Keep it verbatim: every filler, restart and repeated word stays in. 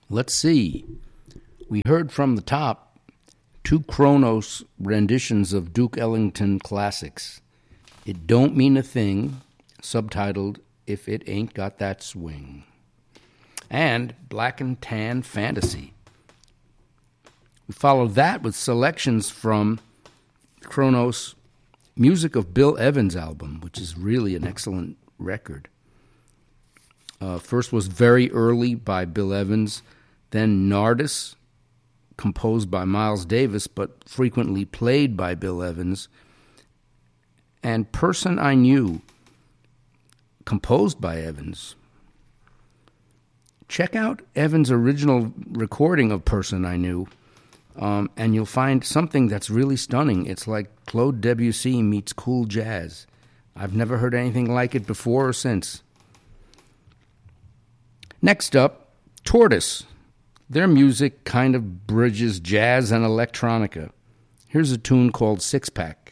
Let's see. We heard from the top two Kronos renditions of Duke Ellington classics. It Don't Mean a Thing, subtitled If It Ain't Got That Swing, and Black and Tan Fantasy. We followed that with selections from Kronos' Music of Bill Evans album, which is really an excellent record. Uh, first was Very Early by Bill Evans, then Nardis, composed by Miles Davis but frequently played by Bill Evans, and Person I Knew, composed by Evans. Check out Evans' original recording of Person I Knew, um, and you'll find something that's really stunning. It's like Claude Debussy meets cool jazz. I've never heard anything like it before or since. Next up, Tortoise. Their music kind of bridges jazz and electronica. Here's a tune called Six Pack.